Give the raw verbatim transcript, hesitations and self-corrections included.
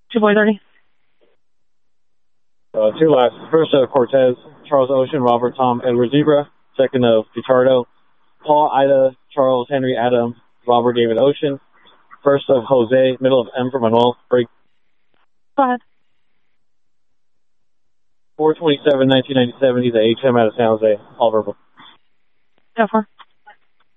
two boy thirty. Uh, two last. First of Cortez, Charles Ocean, Robert Tom Edward Zebra. Second of Pichardo, Paul Ida Charles Henry Adam Robert David Ocean. First of Jose, middle of M for Manuel. Break. Go ahead. four twenty-seven, nineteen ninety-seven. He's at H M out of San Jose. All verbal. Go for.